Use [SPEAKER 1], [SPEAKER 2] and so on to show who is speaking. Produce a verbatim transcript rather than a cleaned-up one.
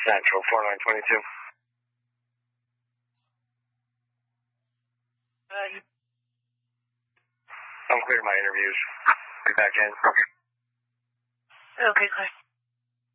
[SPEAKER 1] Central, four nine two two.
[SPEAKER 2] Uh, you...
[SPEAKER 1] I'm clear my interviews. Be back in.
[SPEAKER 2] Okay, good.